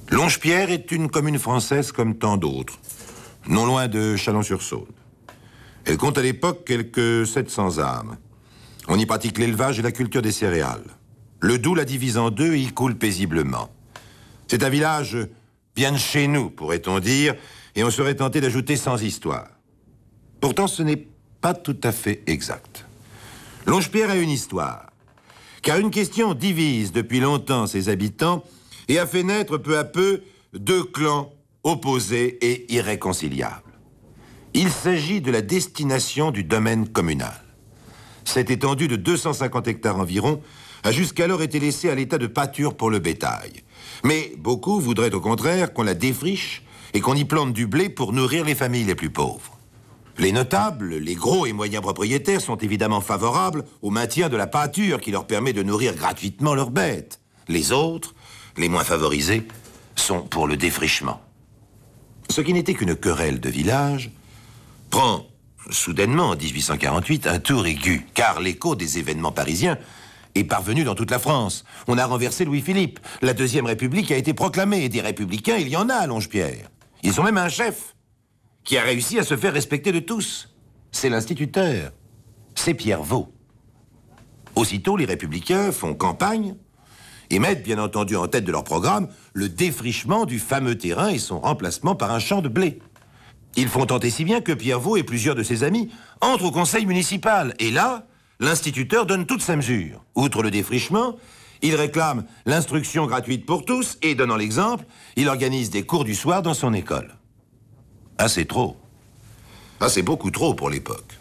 Longe-Pierre est une commune française comme tant d'autres, non loin de Chalon-sur-Saône. Elle compte à l'époque quelques 700 âmes. On y pratique l'élevage et la culture des céréales. Le Doubs la divise en deux et y coule paisiblement. C'est un village bien de chez nous, pourrait-on dire, et on serait tenté d'ajouter sans histoire. Pourtant, ce n'est pas tout à fait exact. Longe-Pierre a une histoire, car une question divise depuis longtemps ses habitants et a fait naître peu à peu deux clans opposés et irréconciliables. Il s'agit de la destination du domaine communal. Cette étendue de 250 hectares environ a jusqu'alors été laissée à l'état de pâture pour le bétail. Mais beaucoup voudraient au contraire qu'on la défriche et qu'on y plante du blé pour nourrir les familles les plus pauvres. Les notables, les gros et moyens propriétaires sont évidemment favorables au maintien de la pâture qui leur permet de nourrir gratuitement leurs bêtes. Les autres, les moins favorisés, sont pour le défrichement. Ce qui n'était qu'une querelle de village prend soudainement en 1848 un tour aigu, car l'écho des événements parisiens est parvenu dans toute la France. On a renversé Louis-Philippe. La Deuxième République a été proclamée et des républicains, il y en a à Longe-Pierre. Ils ont même un chef qui a réussi à se faire respecter de tous. C'est l'instituteur. C'est Pierre Vaux. Aussitôt, les républicains font campagne et mettent, bien entendu, en tête de leur programme le défrichement du fameux terrain et son remplacement par un champ de blé. Ils font tenter si bien que Pierre Vaux et plusieurs de ses amis entrent au conseil municipal. Et là, l'instituteur donne toute sa mesure. Outre le défrichement, il réclame l'instruction gratuite pour tous et, donnant l'exemple, il organise des cours du soir dans son école. Ah, c'est trop. Ah, c'est beaucoup trop pour l'époque.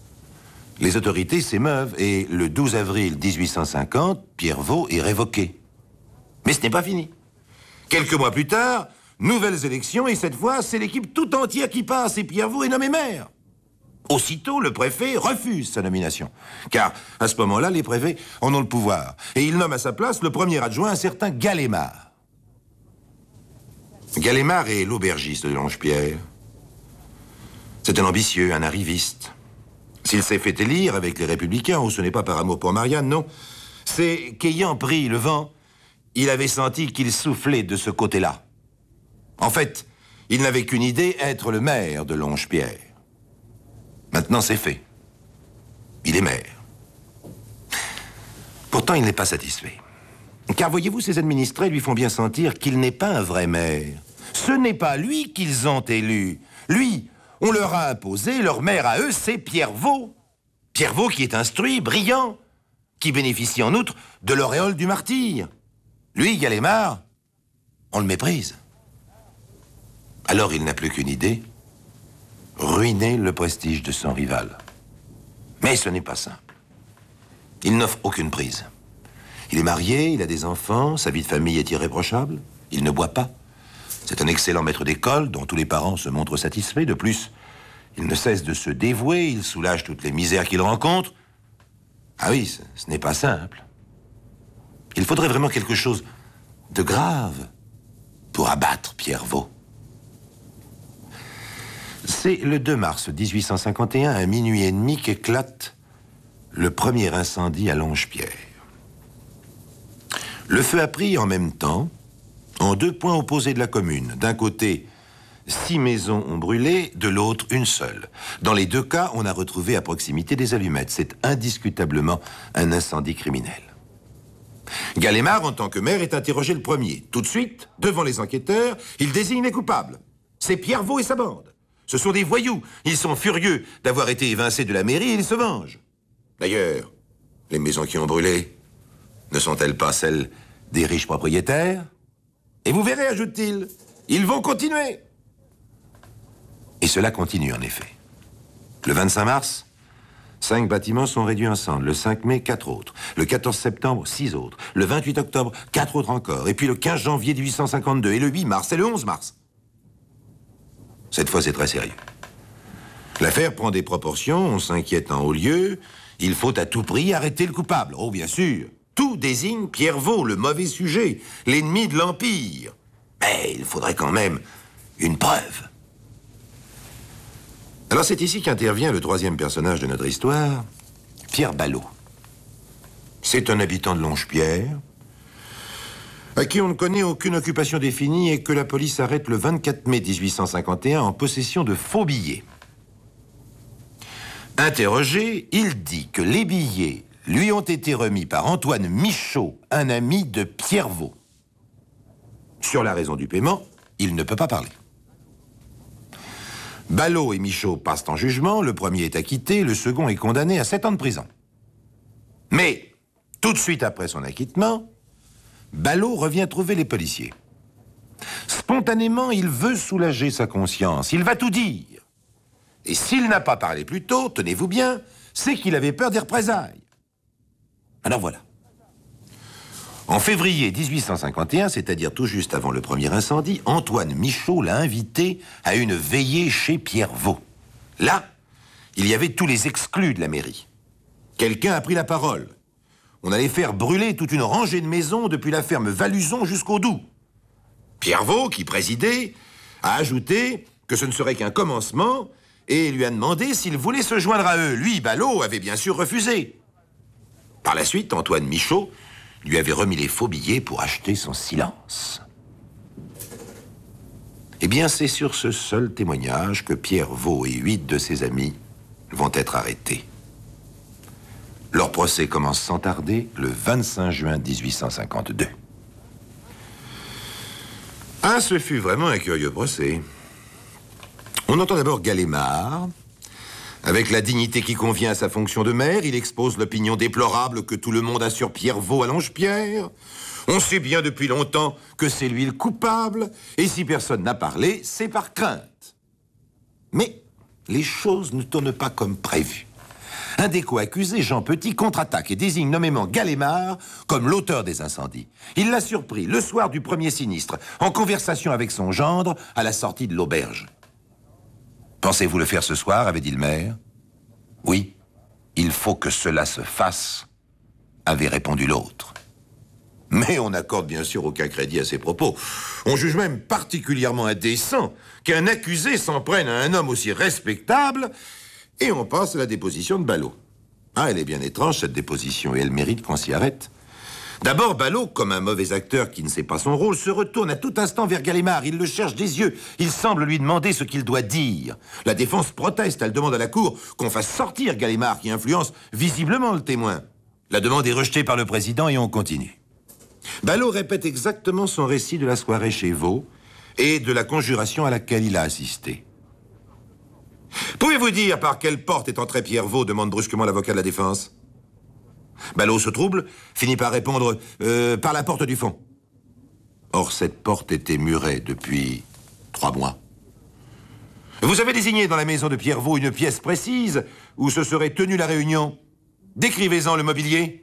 Les autorités s'émeuvent et le 12 avril 1850, Pierre Vaux est révoqué. Mais ce n'est pas fini. Quelques mois plus tard, nouvelles élections et cette fois, c'est l'équipe tout entière qui passe et Pierre Vaux est nommé maire. Aussitôt, le préfet refuse sa nomination. Car, à ce moment-là, les préfets en ont le pouvoir. Et il nomme à sa place le premier adjoint, un certain Galémard. Galémard est l'aubergiste de Longe-Pierre. C'est un ambitieux, un arriviste. S'il s'est fait élire avec les Républicains, ce n'est pas par amour pour Marianne, non. C'est qu'ayant pris le vent, il avait senti qu'il soufflait de ce côté-là. En fait, il n'avait qu'une idée, être le maire de Longe-Pierre. Maintenant, c'est fait. Il est maire. Pourtant, il n'est pas satisfait. Car voyez-vous, ses administrés lui font bien sentir qu'il n'est pas un vrai maire. Ce n'est pas lui qu'ils ont élu. Lui, on leur a imposé, leur maire à eux, c'est Pierre Vaux. Pierre Vaux qui est instruit, brillant, qui bénéficie en outre de l'auréole du martyr. Lui, Galémard, on le méprise. Alors il n'a plus qu'une idée, ruiner le prestige de son rival. Mais ce n'est pas simple. Il n'offre aucune prise. Il est marié, il a des enfants, sa vie de famille est irréprochable, il ne boit pas. C'est un excellent maître d'école dont tous les parents se montrent satisfaits. De plus, il ne cesse de se dévouer, il soulage toutes les misères qu'il rencontre. Ah oui, ce n'est pas simple. Il faudrait vraiment quelque chose de grave pour abattre Pierre Vaux. C'est le 2 mars 1851, à minuit et demi, qu'éclate le premier incendie à Longe-Pierre. Le feu a pris en même temps en deux points opposés de la commune. D'un côté, 6 maisons ont brûlé, de l'autre, une seule. Dans les deux cas, on a retrouvé à proximité des allumettes. C'est indiscutablement un incendie criminel. Galémard, en tant que maire, est interrogé le premier. Tout de suite, devant les enquêteurs, il désigne les coupables. C'est Pierre Vaux et sa bande. Ce sont des voyous. Ils sont furieux d'avoir été évincés de la mairie et ils se vengent. D'ailleurs, les maisons qui ont brûlé, ne sont-elles pas celles des riches propriétaires ? Et vous verrez, ajoute-t-il, ils vont continuer. Et cela continue, en effet. Le 25 mars, 5 bâtiments sont réduits en cendres. Le 5 mai, 4 autres. Le 14 septembre, 6 autres. Le 28 octobre, 4 autres encore. Et puis le 15 janvier 1852. Et le 8 mars et le 11 mars. Cette fois, c'est très sérieux. L'affaire prend des proportions, on s'inquiète en haut lieu. Il faut à tout prix arrêter le coupable. Oh, bien sûr. Tout désigne Pierre Vaux, le mauvais sujet, l'ennemi de l'Empire. Mais il faudrait quand même une preuve. Alors c'est ici qu'intervient le troisième personnage de notre histoire, Pierre Ballot. C'est un habitant de Longe-Pierre. à qui on ne connaît aucune occupation définie et que la police arrête le 24 mai 1851 en possession de faux billets. Interrogé, il dit que les billets lui ont été remis par Antoine Michaud, un ami de Pierre Vaux. Sur la raison du paiement, il ne peut pas parler. Ballot et Michaud passent en jugement, le premier est acquitté, le second est condamné à 7 ans de prison. Mais, tout de suite après son acquittement, Ballot revient trouver les policiers. Spontanément, il veut soulager sa conscience, il va tout dire. Et s'il n'a pas parlé plus tôt, tenez-vous bien, c'est qu'il avait peur des représailles. Alors voilà. En février 1851, c'est-à-dire tout juste avant le premier incendie, Antoine Michaud l'a invité à une veillée chez Pierre Vaux. Là, il y avait tous les exclus de la mairie. Quelqu'un a pris la parole. On allait faire brûler toute une rangée de maisons depuis la ferme Valuzon jusqu'au Doubs. Pierre Vaux, qui présidait, a ajouté que ce ne serait qu'un commencement et lui a demandé s'il voulait se joindre à eux. Lui, Ballot, avait bien sûr refusé. Par la suite, Antoine Michaud lui avait remis les faux billets pour acheter son silence. Eh bien, c'est sur ce seul témoignage que Pierre Vaux et 8 de ses amis vont être arrêtés. Leur procès commence sans tarder le 25 juin 1852. Ah, ce fut vraiment un curieux procès. On entend d'abord Galémard. Avec la dignité qui convient à sa fonction de maire, il expose l'opinion déplorable que tout le monde a sur Pierre Vaux à Longe-Pierre. On sait bien depuis longtemps que c'est lui le coupable, et si personne n'a parlé, c'est par crainte. Mais les choses ne tournent pas comme prévu. Un des co-accusés, Jean Petit, contre-attaque et désigne nommément Galémard comme l'auteur des incendies. Il l'a surpris le soir du premier sinistre, en conversation avec son gendre à la sortie de l'auberge. « Pensez-vous le faire ce soir ?» avait dit le maire. « Oui, il faut que cela se fasse », avait répondu l'autre. Mais on n'accorde bien sûr aucun crédit à ses propos. On juge même particulièrement indécent qu'un accusé s'en prenne à un homme aussi respectable, et on passe à la déposition de Ballot. Ah, elle est bien étrange, cette déposition, et elle mérite qu'on s'y arrête. D'abord, Ballot, comme un mauvais acteur qui ne sait pas son rôle, se retourne à tout instant vers Galémard. Il le cherche des yeux. Il semble lui demander ce qu'il doit dire. La défense proteste. Elle demande à la cour qu'on fasse sortir Galémard, qui influence visiblement le témoin. La demande est rejetée par le président et on continue. Ballot répète exactement son récit de la soirée chez Vaux et de la conjuration à laquelle il a assisté. « Pouvez-vous dire par quelle porte est entré Pierre Vaux ?» demande brusquement l'avocat de la défense. Ballot se trouble, finit par répondre « par la porte du fond ». Or, cette porte était murée depuis 3 mois. Vous avez désigné dans la maison de Pierre Vaux une pièce précise où se serait tenue la réunion. Décrivez-en le mobilier.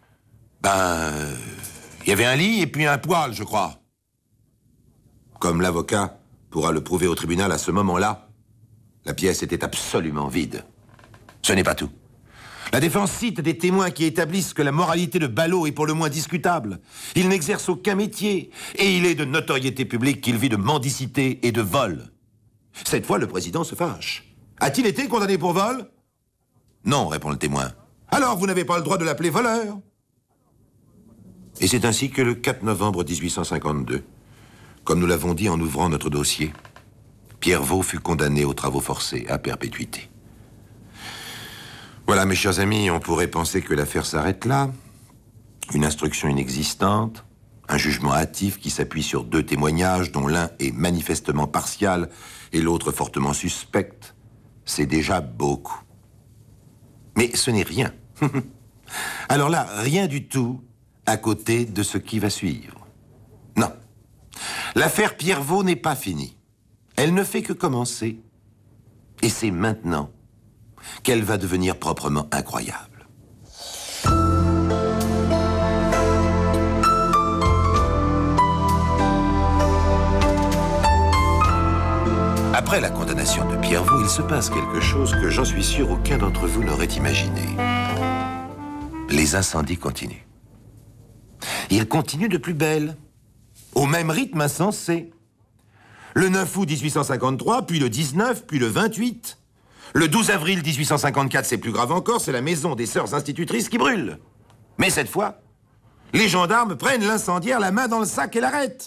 Il y avait un lit et puis un poêle, je crois. Comme l'avocat pourra le prouver au tribunal à ce moment-là, la pièce était absolument vide. Ce n'est pas tout. La défense cite des témoins qui établissent que la moralité de Ballot est pour le moins discutable. Il n'exerce aucun métier et il est de notoriété publique qu'il vit de mendicité et de vol. Cette fois, le président se fâche. A-t-il été condamné pour vol? Non, répond le témoin. Alors, vous n'avez pas le droit de l'appeler voleur. Et c'est ainsi que le 4 novembre 1852, comme nous l'avons dit en ouvrant notre dossier, Pierre Vaux fut condamné aux travaux forcés à perpétuité. Voilà, mes chers amis, on pourrait penser que l'affaire s'arrête là. Une instruction inexistante, un jugement hâtif qui s'appuie sur 2 témoignages dont l'un est manifestement partial et l'autre fortement suspect. C'est déjà beaucoup. Mais ce n'est rien. Alors là, rien du tout à côté de ce qui va suivre. Non. L'affaire Pierre Vaux n'est pas finie. Elle ne fait que commencer. Et c'est maintenant qu'elle va devenir proprement incroyable. Après la condamnation de Pierre Vaux, il se passe quelque chose que j'en suis sûr aucun d'entre vous n'aurait imaginé. Les incendies continuent. Ils continuent de plus belle, au même rythme insensé. Le 9 août 1853, puis le 19, puis le 28. Le 12 avril 1854, c'est plus grave encore, c'est la maison des sœurs institutrices qui brûle. Mais cette fois, Les gendarmes prennent l'incendiaire la main dans le sac et l'arrêtent.